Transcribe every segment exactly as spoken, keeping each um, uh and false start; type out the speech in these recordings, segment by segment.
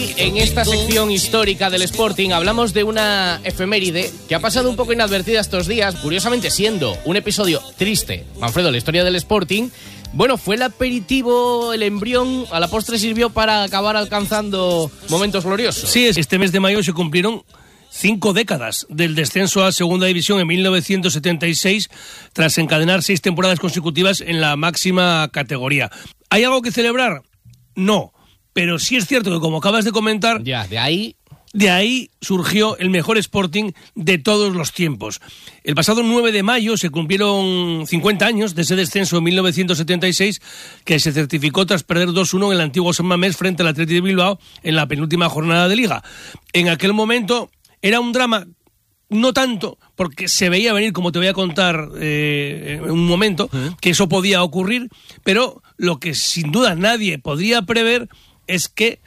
Hoy, en esta sección histórica del Sporting, hablamos de una efeméride que ha pasado un poco inadvertida estos días, curiosamente siendo un episodio triste. Manfredo, la historia del Sporting, bueno, fue el aperitivo, el embrión, a la postre sirvió para acabar alcanzando momentos gloriosos. Sí, este mes de mayo se cumplieron cinco décadas del descenso a Segunda División en mil novecientos setenta y seis, tras encadenar seis temporadas consecutivas en la máxima categoría. ¿Hay algo que celebrar? No, pero sí es cierto que, como acabas de comentar, ya, de ahí... de ahí surgió el mejor Sporting de todos los tiempos. El pasado nueve de mayo se cumplieron cincuenta años de ese descenso en mil novecientos setenta y seis, que se certificó tras perder dos uno en el antiguo San Mamés frente al Athletic de Bilbao en la penúltima jornada de Liga. En aquel momento era un drama, no tanto, porque se veía venir, como te voy a contar eh, en un momento, uh-huh. que eso podía ocurrir, pero lo que sin duda nadie podría prever es que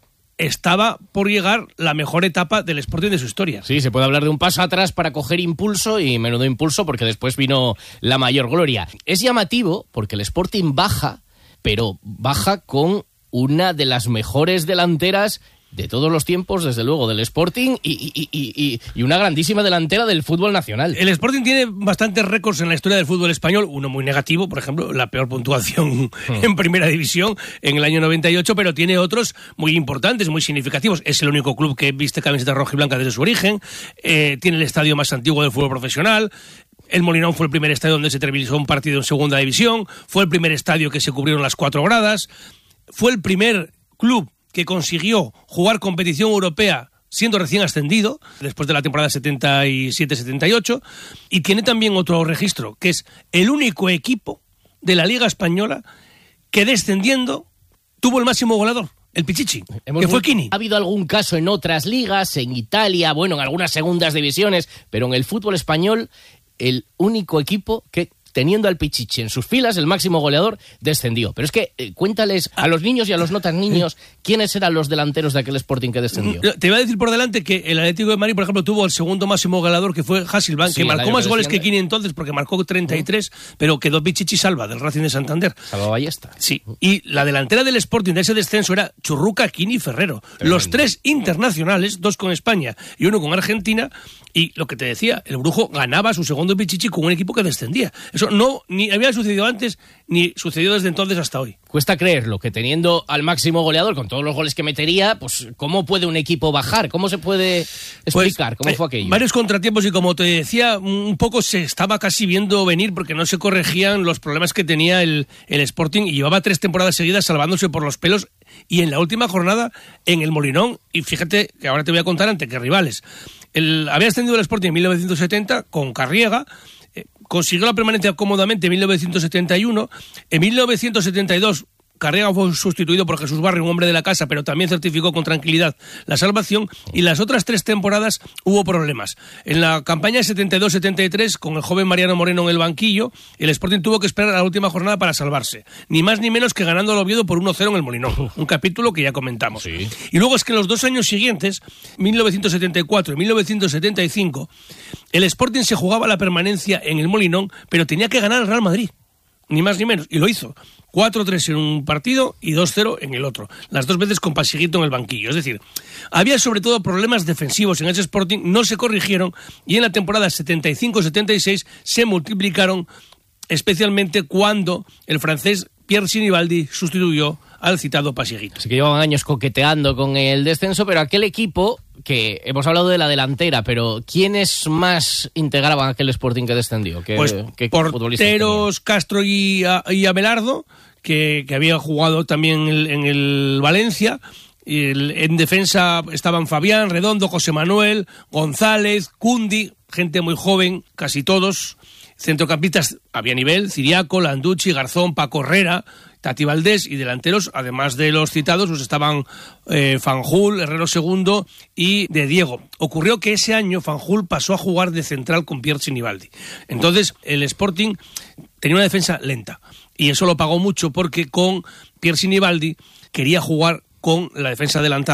estaba por llegar la mejor etapa del Sporting de su historia. Sí, se puede hablar de un paso atrás para coger impulso, y menudo impulso, porque después vino la mayor gloria. Es llamativo porque el Sporting baja, pero baja con una de las mejores delanteras de todos los tiempos, desde luego, del Sporting y, y, y, y, y una grandísima delantera del fútbol nacional. El Sporting tiene bastantes récords en la historia del fútbol español, uno muy negativo, por ejemplo, la peor puntuación hmm. en Primera División en el año noventa y ocho, pero tiene otros muy importantes, muy significativos. Es el único club que viste camiseta roja y blanca desde su origen, eh, tiene el estadio más antiguo del fútbol profesional. El Molinón fue el primer estadio donde se televisó un partido en Segunda División, fue el primer estadio que se cubrieron las cuatro gradas, fue el primer club que consiguió jugar competición europea siendo recién ascendido, después de la temporada setenta y siete setenta y ocho, y tiene también otro registro, que es el único equipo de la Liga Española que descendiendo tuvo el máximo goleador, el Pichichi, Hemos que fue Quini. Ha habido algún caso en otras ligas, en Italia, bueno, en algunas segundas divisiones, pero en el fútbol español, el único equipo que, teniendo al Pichichi en sus filas, el máximo goleador, descendió. Pero es que, eh, cuéntales a los niños y a los no tan niños quiénes eran los delanteros de aquel Sporting que descendió. Te iba a decir por delante que el Atlético de Madrid, por ejemplo, tuvo el segundo máximo goleador, que fue Hasselbank, sí, que marcó más goles que Quini entonces, porque marcó treinta y tres, uh. pero quedó Pichichi salva, del Racing de Santander. Salva Ballesta. Sí, y la delantera del Sporting de ese descenso era Churruca, Quini y Ferrero. Tremendo. Los tres internacionales, dos con España y uno con Argentina, y lo que te decía, el Brujo ganaba su segundo Pichichi con un equipo que descendía. Eso no ni había sucedido antes, ni sucedió desde entonces hasta hoy. Cuesta creerlo, que teniendo al máximo goleador, con todos los goles que metería, pues ¿cómo puede un equipo bajar? ¿Cómo se puede explicar? Pues, ¿Cómo fue aquello? Varios contratiempos, y como te decía, un poco se estaba casi viendo venir, porque no se corregían los problemas que tenía el, el Sporting, y llevaba tres temporadas seguidas salvándose por los pelos, y en la última jornada en el Molinón, y fíjate que ahora te voy a contar ante qué rivales. El, había ascendido el Sporting en mil novecientos setenta con Carriega, eh, consiguió la permanencia cómodamente en mil novecientos setenta y uno, en mil novecientos setenta y dos Carriega fue sustituido por Jesús Barrio, un hombre de la casa, pero también certificó con tranquilidad la salvación, y las otras tres temporadas hubo problemas. En la campaña setenta y dos setenta y tres, con el joven Mariano Moreno en el banquillo, el Sporting tuvo que esperar a la última jornada para salvarse. Ni más ni menos que ganando al Oviedo por uno cero en el Molinón, un capítulo que ya comentamos. Sí. Y luego es que en los dos años siguientes, mil novecientos setenta y cuatro y mil novecientos setenta y cinco, el Sporting se jugaba la permanencia en el Molinón, pero tenía que ganar al Real Madrid. Ni más ni menos, y lo hizo. cuatro tres en un partido y dos cero en el otro. Las dos veces con Pasiguito en el banquillo. Es decir, había sobre todo problemas defensivos en ese Sporting, no se corrigieron, y en la temporada setenta y cinco setenta y seis se multiplicaron, especialmente cuando el francés Pierre Sinibaldi sustituyó al citado Pasiguito. Así que llevaban años coqueteando con el descenso, pero aquel equipo, que hemos hablado de la delantera, pero ¿quiénes más integraban aquel Sporting que descendió? ¿Qué, pues qué porteros Castro y, y Abelardo, que, que había jugado también en el, en el Valencia. Y el, en defensa estaban Fabián, Redondo, José Manuel, González, Cundi, gente muy joven, casi todos. Centrocampistas había nivel, Ciriaco, Landucci, Garzón, Paco Herrera, Tati Valdés, y delanteros, además de los citados, pues estaban eh, Fanjul, Herrero segundo y De Diego. Ocurrió que ese año Fanjul pasó a jugar de central con Pierre Sinibaldi. Entonces el Sporting tenía una defensa lenta, y eso lo pagó mucho, porque con Pierre Sinibaldi quería jugar con la defensa adelantada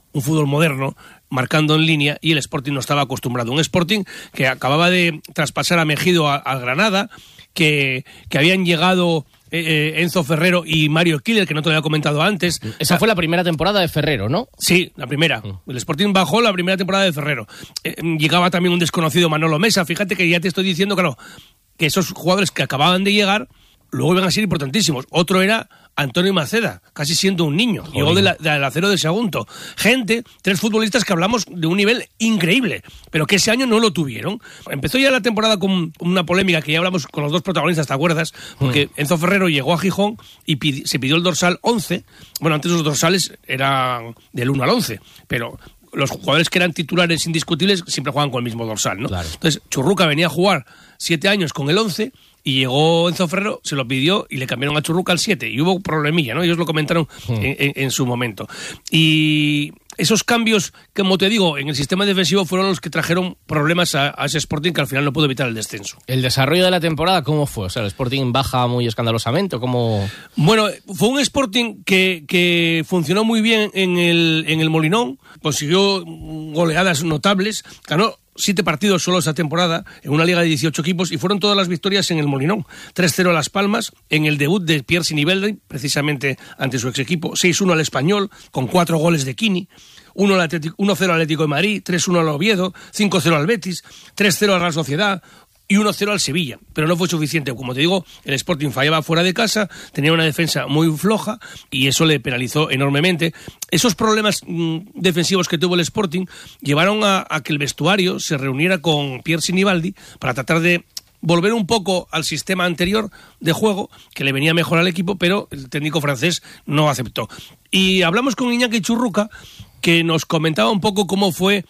un fútbol moderno, marcando en línea, y el Sporting no estaba acostumbrado. Un Sporting que acababa de traspasar a Mejido al Granada, que, que habían llegado eh, Enzo Ferrero y Mario Killer, que no te lo había comentado antes. Esa fue la primera temporada de Ferrero, ¿no? Sí, la primera. El Sporting bajó la primera temporada de Ferrero. Eh, llegaba también un desconocido Manolo Mesa. Fíjate que ya te estoy diciendo, claro, que esos jugadores que acababan de llegar luego iban a ser importantísimos. Otro era Antonio Maceda, casi siendo un niño. Joder. Llegó de la, del Acero de Sagunto. Gente, tres futbolistas que hablamos de un nivel increíble, pero que ese año no lo tuvieron. Empezó ya la temporada con una polémica que ya hablamos con los dos protagonistas, ¿te acuerdas? Porque mm. Enzo Ferrero llegó a Gijón y pidi, se pidió el dorsal once. Bueno, antes los dorsales eran del uno al once, pero los jugadores que eran titulares indiscutibles siempre jugaban con el mismo dorsal, ¿no? Claro. Entonces, Churruca venía a jugar siete años con el once y llegó Enzo Ferrero, se lo pidió y le cambiaron a Churruca al siete. Y hubo problemilla, ¿no? Ellos lo comentaron hmm. en, en, en su momento. Y esos cambios, como te digo, en el sistema defensivo fueron los que trajeron problemas a, a ese Sporting, que al final no pudo evitar el descenso. ¿El desarrollo de la temporada cómo fue? O sea, ¿el Sporting baja muy escandalosamente o cómo...? Bueno, fue un Sporting que, que funcionó muy bien en el, en el Molinón, consiguió goleadas notables, ganó siete partidos solo esa temporada en una liga de dieciocho equipos y fueron todas las victorias en el Molinón. tres cero a Las Palmas en el debut de Pierre Sinibaldi, precisamente ante su ex equipo. seis uno al Español con cuatro goles de Quini. uno cero al Atlético de Madrid, tres uno al Oviedo, cinco cero al Betis, tres cero a la Real Sociedad y uno cero al Sevilla, pero no fue suficiente. Como te digo, el Sporting fallaba fuera de casa, tenía una defensa muy floja y eso le penalizó enormemente. Esos problemas mmm, defensivos que tuvo el Sporting llevaron a, a que el vestuario se reuniera con Pierre Sinibaldi para tratar de volver un poco al sistema anterior de juego, que le venía mejor al equipo, pero el técnico francés no aceptó. Y hablamos con Iñaki Churruca, que nos comentaba un poco cómo fue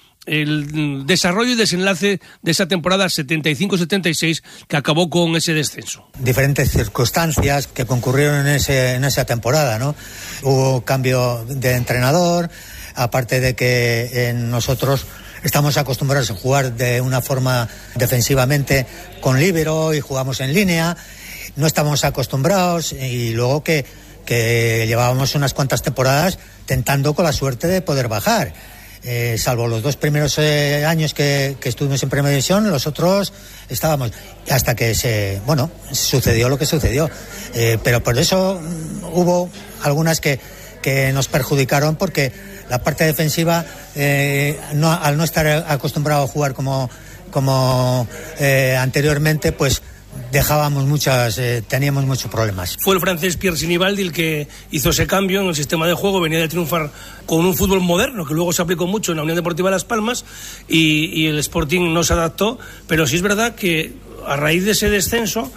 el desarrollo y desenlace de esa temporada setenta y cinco setenta y seis que acabó con ese descenso. Diferentes circunstancias que concurrieron en, ese, en esa temporada, ¿no? Hubo cambio de entrenador, aparte de que eh, nosotros estamos acostumbrados a jugar de una forma defensivamente con líbero y jugamos en línea, no estamos acostumbrados y luego que, que llevábamos unas cuantas temporadas tentando con la suerte de poder bajar. Eh, salvo los dos primeros eh, años que, que estuvimos en Primera División, los otros estábamos hasta que se, bueno, sucedió lo que sucedió, eh, pero por eso um, hubo algunas que, que nos perjudicaron porque la parte defensiva eh, no, al no estar acostumbrado a jugar como, como eh, anteriormente, pues dejábamos muchas, eh, teníamos muchos problemas. Fue el francés Pierre Sinibaldi el que hizo ese cambio en el sistema de juego, venía de triunfar con un fútbol moderno que luego se aplicó mucho en la Unión Deportiva Las Palmas y, y el Sporting no se adaptó, pero sí es verdad que a raíz de ese descenso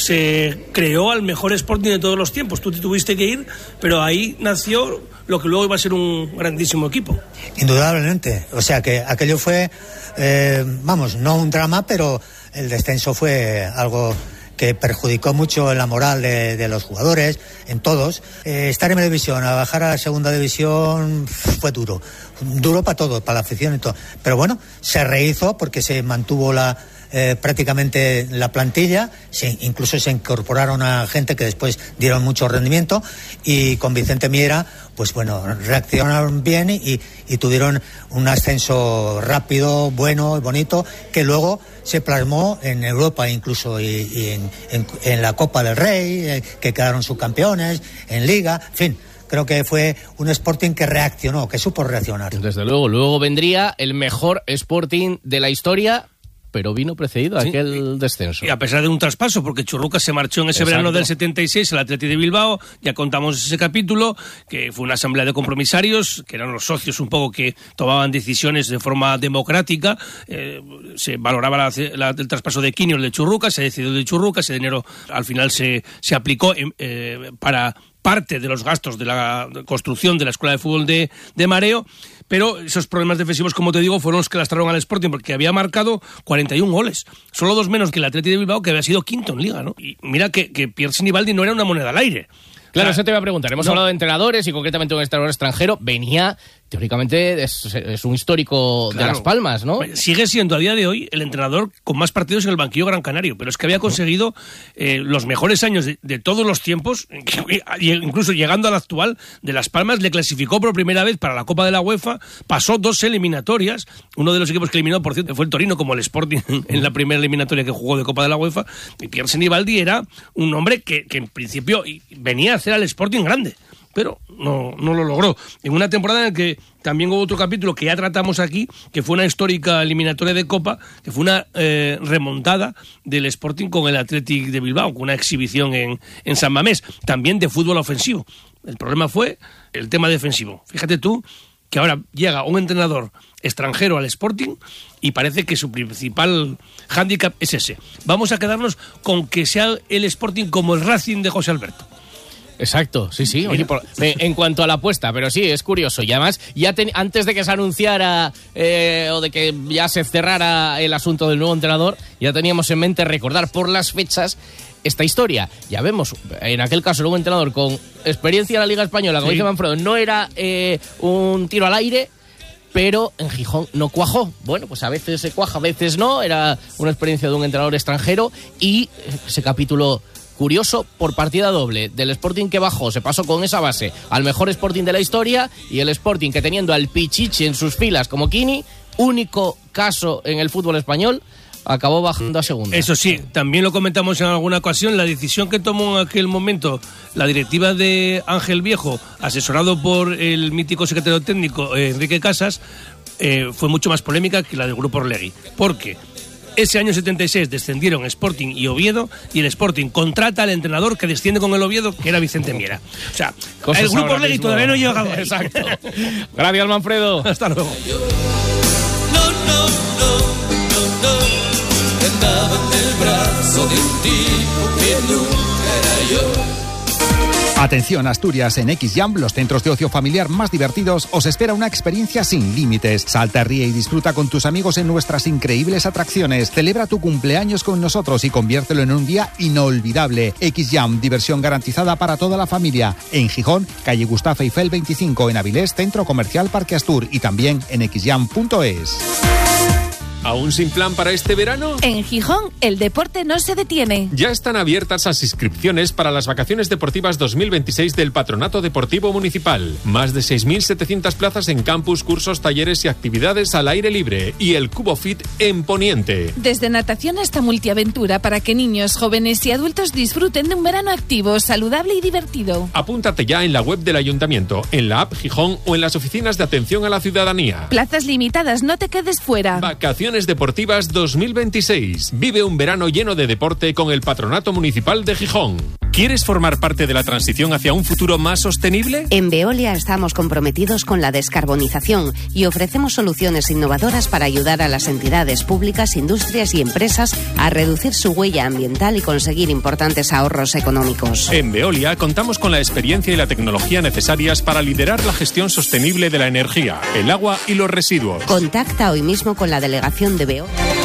se creó al mejor Sporting de todos los tiempos. Tú te tuviste que ir, pero ahí nació lo que luego iba a ser un grandísimo equipo. Indudablemente, o sea que aquello fue, eh, vamos, no un drama, pero el descenso fue algo que perjudicó mucho en la moral de, de los jugadores, en todos. Eh, estar en primera división, a bajar a la segunda división fue duro, duro para todo, para la afición y todo. Pero bueno, se rehizo porque se mantuvo la eh, prácticamente la plantilla, se, incluso se incorporaron a gente que después dieron mucho rendimiento y con Vicente Miera, pues bueno, reaccionaron bien y, y tuvieron un ascenso rápido, bueno y bonito, que luego se plasmó en Europa incluso y, y en, en, en la Copa del Rey, eh, que quedaron subcampeones, en Liga, en fin. Creo que fue un Sporting que reaccionó, que supo reaccionar. Desde luego, luego vendría el mejor Sporting de la historia, pero vino precedido a sí, aquel descenso. Y a pesar de un traspaso, porque Churruca se marchó en ese Exacto. verano del setenta y seis al Athletic de Bilbao, ya contamos ese capítulo, que fue una asamblea de compromisarios, que eran los socios un poco que tomaban decisiones de forma democrática, eh, se valoraba la, la, el traspaso de Quini o el de Churruca, se decidió de Churruca, ese dinero al final se, se aplicó eh, para parte de los gastos de la construcción de la Escuela de Fútbol de, de Mareo, pero esos problemas defensivos, como te digo, fueron los que lastraron al Sporting, porque había marcado cuarenta y un goles, solo dos menos que el Athletic de Bilbao, que había sido quinto en Liga, ¿no? Y mira que, que Pierre Sinibaldi no era una moneda al aire. Claro, o sea, eso te iba a preguntar. Hemos no. hablado de entrenadores y concretamente un entrenador extranjero. Venía teóricamente es, es un histórico claro. de Las Palmas, ¿no? Sigue siendo a día de hoy el entrenador con más partidos en el banquillo gran canario, pero es que había conseguido eh, los mejores años de, de todos los tiempos, incluso llegando al actual de Las Palmas, le clasificó por primera vez para la Copa de la UEFA, pasó dos eliminatorias, uno de los equipos que eliminó, por cierto, fue el Torino, como el Sporting en la primera eliminatoria que jugó de Copa de la UEFA, y Pier Senibaldi era un hombre que, que en principio venía a hacer al Sporting grande, pero no, no lo logró. En una temporada en la que también hubo otro capítulo que ya tratamos aquí, que fue una histórica eliminatoria de Copa, que fue una eh, remontada del Sporting con el Athletic de Bilbao, con una exhibición en, en San Mamés, también de fútbol ofensivo. El problema fue el tema defensivo. Fíjate tú que ahora llega un entrenador extranjero al Sporting y parece que su principal hándicap es ese. Vamos a quedarnos con que sea el Sporting como el Racing de José Alberto. Exacto, sí, sí. Oye, por, en, en cuanto a la apuesta, pero sí, es curioso. Y además, ya ten, antes de que se anunciara eh, o de que ya se cerrara el asunto del nuevo entrenador, ya teníamos en mente recordar por las fechas esta historia. Ya vemos, en aquel caso, el nuevo entrenador con experiencia en la Liga Española, como sí. dice Manfredo, no era eh, un tiro al aire, pero en Gijón no cuajó. Bueno, pues a veces se cuaja, a veces no. Era una experiencia de un entrenador extranjero y ese capítulo curioso por partida doble. Del Sporting que bajó, se pasó con esa base al mejor Sporting de la historia, y el Sporting que teniendo al Pichichi en sus filas como Kini, único caso en el fútbol español, acabó bajando a segunda. Eso sí, también lo comentamos en alguna ocasión, la decisión que tomó en aquel momento la directiva de Ángel Viejo, asesorado por el mítico secretario técnico eh, Enrique Casas, eh, fue mucho más polémica que la del Grupo Orlegui. Porque ese año setenta y seis descendieron Sporting y Oviedo, y el Sporting contrata al entrenador que desciende con el Oviedo, que era Vicente Miera. O sea, cosas el Grupo Orlegui todavía no ha llegado ahí. Exacto. Gracias, Manfredo. Hasta luego. No, no, no, no, no. Andaba en el brazo de un tipo que nunca era yo. Atención, Asturias, en X-Jam, los centros de ocio familiar más divertidos, os espera una experiencia sin límites. Salta, ríe y disfruta con tus amigos en nuestras increíbles atracciones. Celebra tu cumpleaños con nosotros y conviértelo en un día inolvidable. X-Jam, diversión garantizada para toda la familia. En Gijón, calle Gustavo Eiffel veinticinco, en Avilés, Centro Comercial Parque Astur, y también en x jam punto es. ¿Aún sin plan para este verano? En Gijón, el deporte no se detiene. Ya están abiertas las inscripciones para las vacaciones deportivas dos mil veintiséis del Patronato Deportivo Municipal. Más de seis mil setecientas plazas en campus, cursos, talleres y actividades al aire libre. Y el Cubo Fit en Poniente. Desde natación hasta multiaventura, para que niños, jóvenes y adultos disfruten de un verano activo, saludable y divertido. Apúntate ya en la web del Ayuntamiento, en la app Gijón o en las oficinas de atención a la ciudadanía. Plazas limitadas, no te quedes fuera. Vacaciones Deportivas dos mil veintiséis. Vive un verano lleno de deporte con el Patronato Municipal de Gijón. ¿Quieres formar parte de la transición hacia un futuro más sostenible? En Veolia estamos comprometidos con la descarbonización y ofrecemos soluciones innovadoras para ayudar a las entidades públicas, industrias y empresas a reducir su huella ambiental y conseguir importantes ahorros económicos. En Veolia contamos con la experiencia y la tecnología necesarias para liderar la gestión sostenible de la energía, el agua y los residuos. Contacta hoy mismo con la delegación de Veolia.